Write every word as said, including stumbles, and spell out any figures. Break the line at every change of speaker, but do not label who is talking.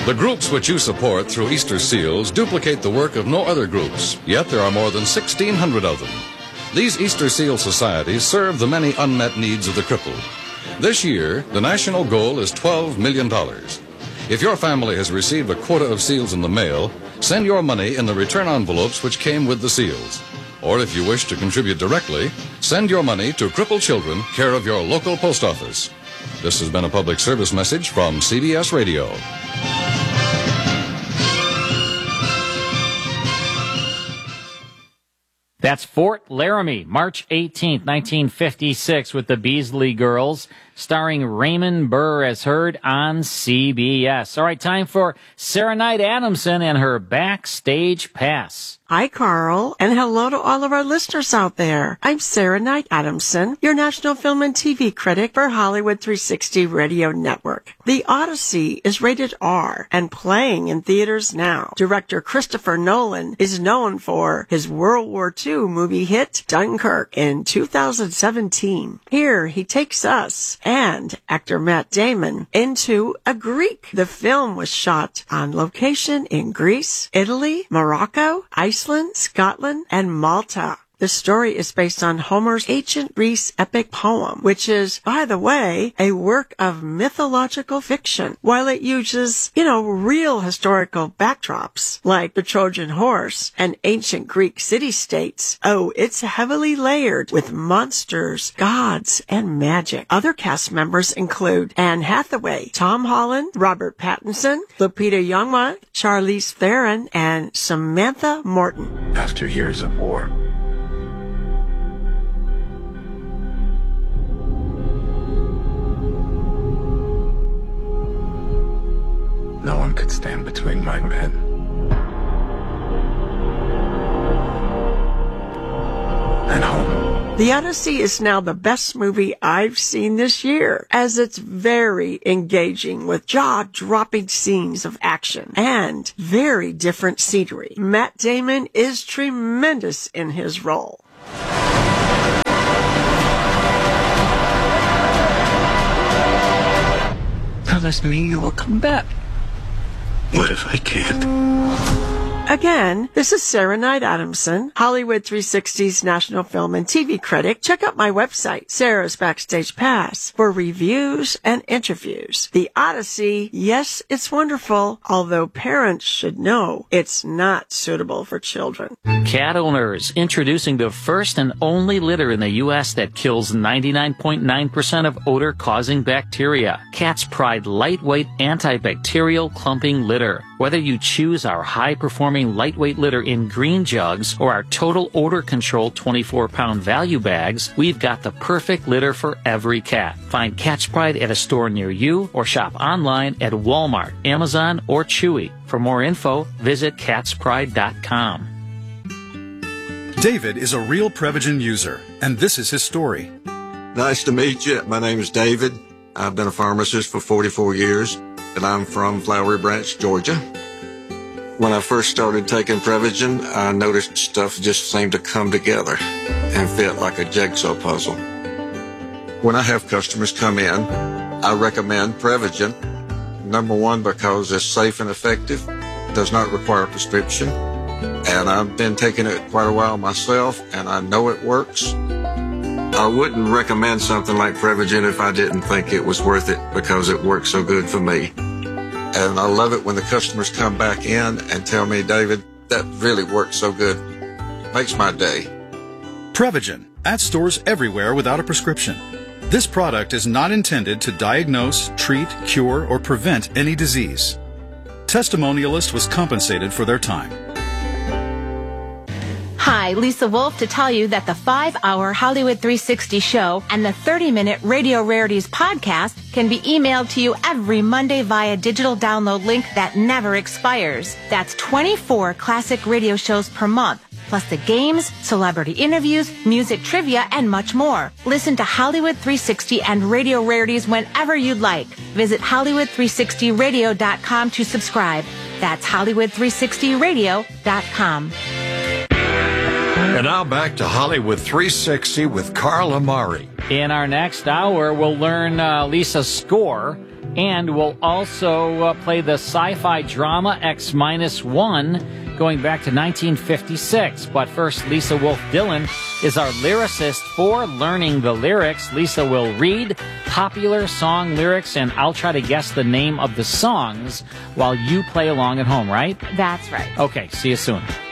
The groups which you support through Easter Seals duplicate the work of no other groups, yet there are more than sixteen hundred of them. These Easter Seal societies serve the many unmet needs of the crippled. This year, the national goal is twelve million dollars. If your family has received a quota of seals in the mail, send your money in the return envelopes which came with the seals. Or if you wish to contribute directly, send your money to Crippled Children, care of your local post office. This has been a public service message from C B S Radio.
That's Fort Laramie, March eighteenth, nineteen fifty-six, with the Beasley Girls, starring Raymond Burr, as heard on C B S. All right, time for Sarah Knight Adamson and her Backstage Pass.
Hi, Carl, and hello to all of our listeners out there. I'm Sarah Knight Adamson, your national film and T V critic for Hollywood three sixty Radio Network. The Odyssey is rated R and playing in theaters now. Director Christopher Nolan is known for his World War Two movie hit Dunkirk in two thousand seventeen. Here he takes us and actor Matt Damon into a Greek. The film was shot on location in Greece, Italy, Morocco, Iceland, Scotland, and Malta. The story is based on Homer's ancient Greece epic poem, which is, by the way, a work of mythological fiction. While it uses, you know, real historical backdrops, like the Trojan horse and ancient Greek city-states, oh, it's heavily layered with monsters, gods, and magic. Other cast members include Anne Hathaway, Tom Holland, Robert Pattinson, Lupita Nyong'o, Charlize Theron, and Samantha Morton.
After years of war, no one could stand between my men and home.
The Odyssey is now the best movie I've seen this year, as it's very engaging with jaw-dropping scenes of action and very different scenery. Matt Damon is tremendous in his role.
Promise me you will come back. What if I can't?
Again, this is Sarah Knight Adamson, Hollywood three sixty's national film and T V critic. Check out my website, Sarah's Backstage Pass, for reviews and interviews. The Odyssey, yes, it's wonderful, although parents should know it's not suitable for children.
Cat owners, introducing the first and only litter in the U S that kills ninety-nine point nine percent of odor-causing bacteria. Cat's Pride lightweight antibacterial clumping litter. Whether you choose our high-performing lightweight litter in green jugs or our total odor control twenty-four pound value bags, we've got the perfect litter for every cat. Find Cat's Pride at a store near you or shop online at Walmart, Amazon, or Chewy. For more info, visit cats pride dot com.
David is a real Prevagen user, and this is his story.
Nice to meet you. My name is David. I've been a pharmacist for forty-four years, and I'm from Flowery Branch, Georgia. When I first started taking Prevagen, I noticed stuff just seemed to come together and fit like a jigsaw puzzle. When I have customers come in, I recommend Prevagen. Number one, because it's safe and effective, does not require a prescription, and I've been taking it quite a while myself, and I know it works. I wouldn't recommend something like Prevagen if I didn't think it was worth it, because it works so good for me. And I love it when the customers come back in and tell me, David, that really works so good. Makes my day.
Prevagen, at stores everywhere without a prescription. This product is not intended to diagnose, treat, cure, or prevent any disease. Testimonialist was compensated for their time.
Hi, Lisa Wolf, to tell you that the five-hour Hollywood three sixty show and the thirty-minute Radio Rarities podcast can be emailed to you every Monday via digital download link that never expires. That's twenty-four classic radio shows per month, plus the games, celebrity interviews, music trivia, and much more. Listen to Hollywood three sixty and Radio Rarities whenever you'd like. Visit Hollywood three sixty radio dot com to subscribe. That's Hollywood three sixty radio dot com.
And now back to Hollywood three sixty with Carl Amari.
In our next hour, we'll learn uh, Lisa's score, and we'll also uh, play the sci-fi drama X minus one, going back to nineteen fifty-six. But first, Lisa Wolf Dillon is our lyricist for Learning the Lyrics. Lisa will read popular song lyrics, and I'll try to guess the name of the songs while you play along at home, right?
That's right.
Okay, see you soon.